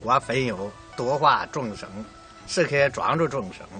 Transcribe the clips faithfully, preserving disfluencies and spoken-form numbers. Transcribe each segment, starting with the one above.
我分有度化众生，时刻庄助众生。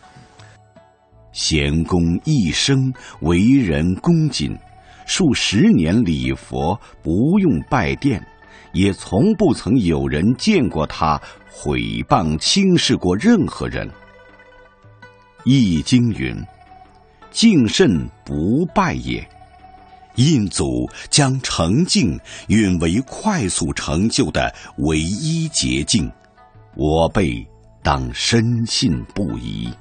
贤公一生为人恭谨，数十年礼佛，不用拜殿，也从不曾有人见过他毁谤轻视过任何人。易经云：敬慎不败也。印祖将诚敬允为快速成就的唯一捷径，我辈当深信不疑。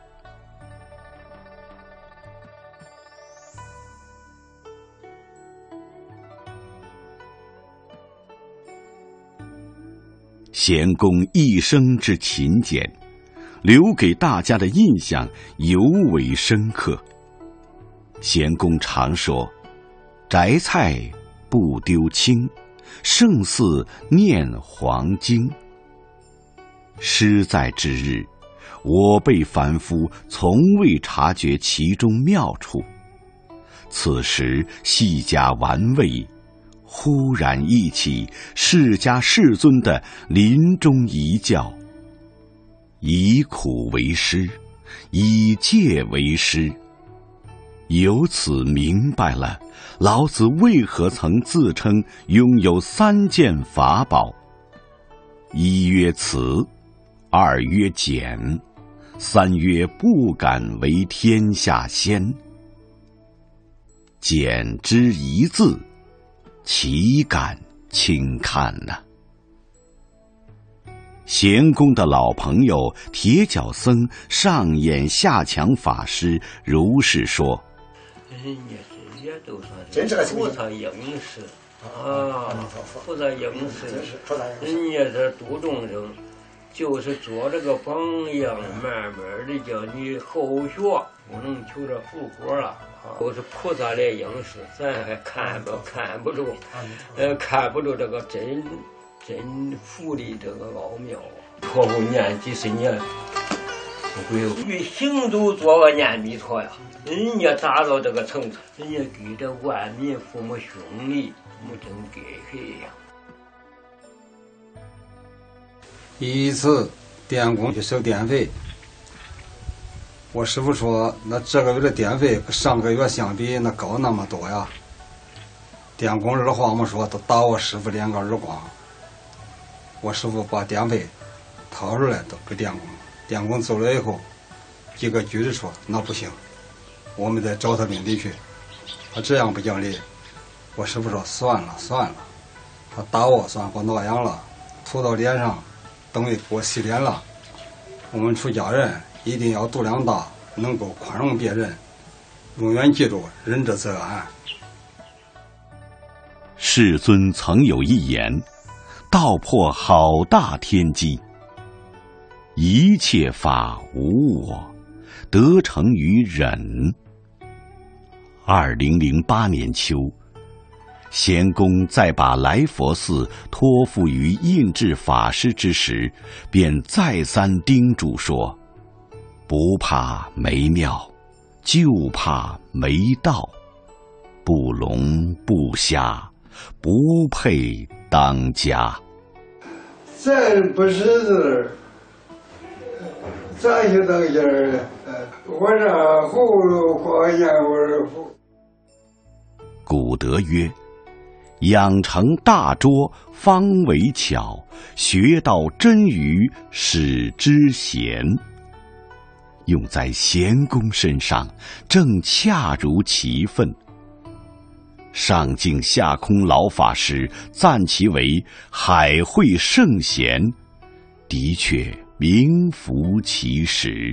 贤公一生之勤俭，留给大家的印象尤为深刻。贤公常说：摘菜不丢青，胜似念黄经。诗在之日，我辈凡夫从未察觉其中妙处，此时细加玩味，忽然忆起释迦世尊的临终遗教：以苦为师，以戒为师。由此明白了老子为何曾自称拥有三件法宝：一曰慈，二曰俭，三曰不敢为天下先。俭之一字，岂敢轻看呢、啊？贤公的老朋友铁脚僧上演下强法师如是说： 人家这些都算是菩萨应时啊，菩萨应时，人家这度众生，就是做这个榜样，慢慢的叫你后学，不能求这福果了啊，都是菩萨来应时，咱还看不看不着，呃，看不着这个真真福的这个奥妙啊，托付念几十年。不会与行走做个念弥陀呀，人家达到这个层次，人家给这万民父母兄弟，我真给谁呀？ 一次电工去收电费，我师傅说，那这个月的电费跟上个月相比，那高那么多呀。电工二话没说，都打我师傅两个耳光。我师傅把电费掏出来都给电工。电工走了以后，几个局子说：“那不行，我们得找他领地去。他这样不讲理。”我师傅说：“算了算了，他打我算给我挠痒了，涂到脸上，等于给我洗脸了。我们出家人一定要度量大，能够宽容别人，永远记住仁者则安。” 世尊曾有一言，道破好大天机。一切法无我，得成于忍。二零零八年秋，贤公在把来佛寺托付于印智法师之时，便再三叮嘱说：不怕没庙，就怕没道，不聋不瞎，不配当家。 咱不识字，咋就当家了？我这葫芦花烟味。 古德曰：养成大拙，方为巧；学到真愚，使之贤。用在贤公身上，正恰如其分。上敬下空老法师赞其为海会圣贤，的确名副其实。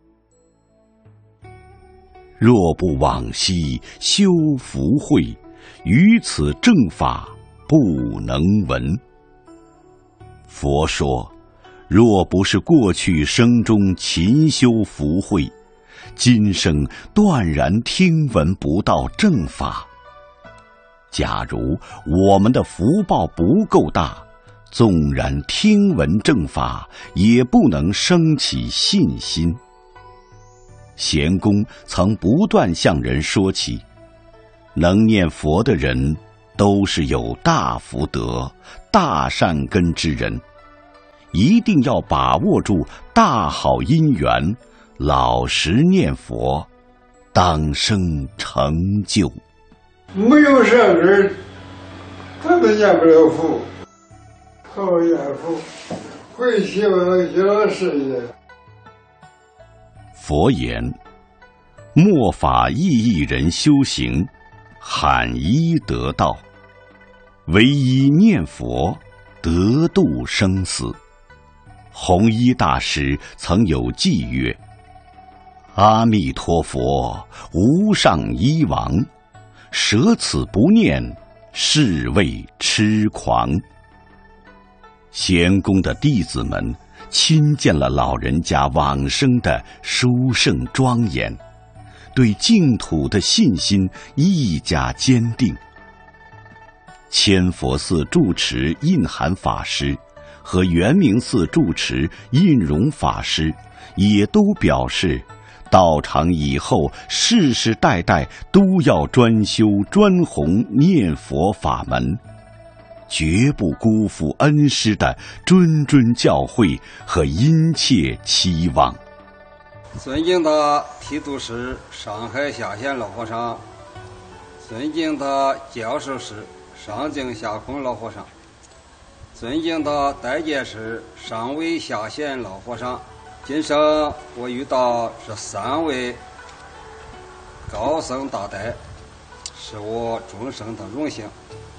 若不往昔修福慧，于此正法不能闻。佛说，若不是过去生中勤修福慧，今生断然听闻不到正法。假如我们的福报不够大，纵然听闻正法，也不能生起信心。贤公曾不断向人说起，能念佛的人都是有大福德、大善根之人。 一定要把握住大好姻缘，老实念佛，当生成就。 没有善根，他都念不了佛。好念佛，会希望小事业。 佛言：末法意义人修行，罕一得道，唯一念佛，得度生死。弘一大师曾有偈曰：阿弥陀佛，无上医王，舍此不念，是谓痴狂。贤公的弟子们亲见了老人家往生的殊胜庄严，对净土的信心愈加坚定。千佛寺住持印涵法师和圆明寺住持印容法师也都表示，道场以后世世代代都要专修专弘念佛法门，绝不辜负恩师的谆谆教诲和殷切期望。 尊敬的提督师上海下县老和尚，尊敬的教授师上京下空老和尚，尊敬的代监师上尉下县老和尚，今生我遇到这三位高僧大德，是我终生的荣幸。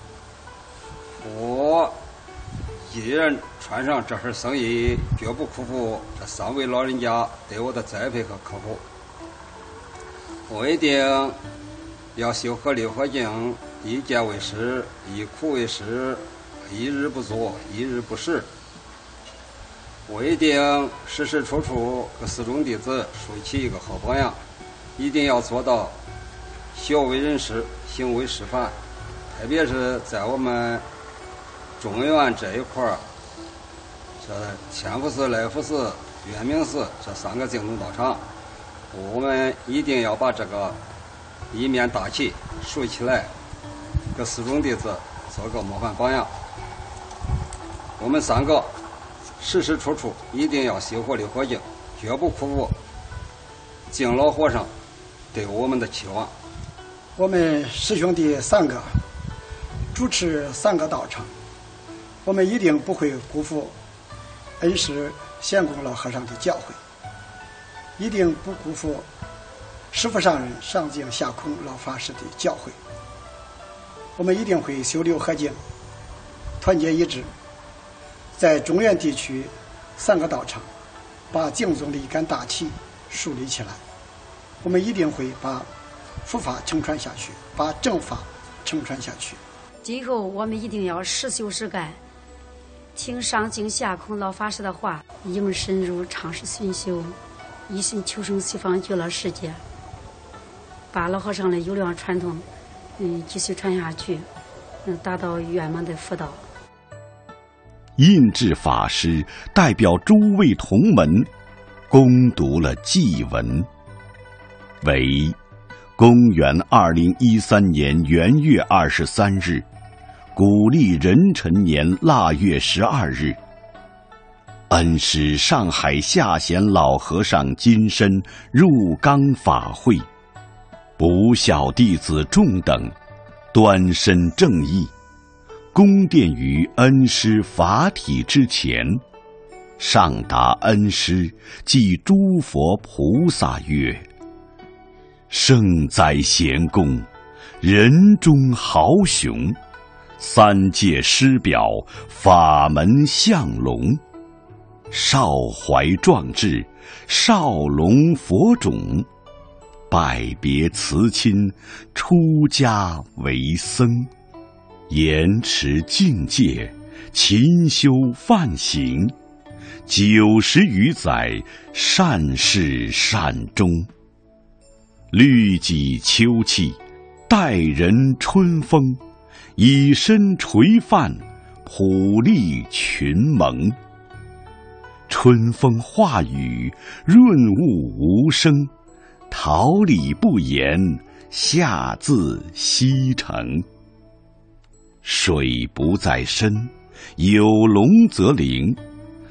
我一人穿上这份僧衣，绝不辜负这三位老人家对我的栽培和呵护。我一定要修合六合敬，一戒为师，一苦为师，一日不作，一日不食。我一定时时处处给四众弟子树起一个好榜样，一定要做到孝为人师，行为示范。特别是在我们中原这一块儿，这千佛寺、来福寺、圆明寺这三个净土道场，我们一定要把这个一面大旗竖起来，给四众弟子做个模范榜样。我们三个时时处处一定要修活六合敬，绝不辜负敬老和尚对我们的期望。 我们师兄弟三个主持三个道场，我们一定不会辜负恩师贤公老和尚的教诲，一定不辜负师父上人上敬下空老法师的教诲。我们一定会修六合敬，团结一致，在中原地区三个道场把净宗的一杆大旗树立起来。我们一定会把佛法承传下去，把正法承传下去。 今后我们一定要实修实干，听上敬下空老法师的话，应深入常识熏修，一心求生西方极乐世界，把老和尚的优良传统嗯继续传下去，嗯达到圆满的佛道。 印智法师代表诸位同门恭读了祭文，为公元二零一三年元月二十三日，古历壬辰年腊月十二日，恩师上海下贤老和尚金身入冈法会，不孝弟子众等端身正义，恭奠于恩师法体之前，上达恩师即诸佛菩萨曰：圣哉贤公，人中豪雄，三界师表，法门相龙，少怀壮志，少龙佛种，拜别辞亲，出家为僧，严持境界，勤修梵行，九十余载，善始善终，律己秋气，待人春风，以身垂范，普利群蒙。春风化雨，润物无声，桃李不言，下自西城。水不在深，有龙则灵，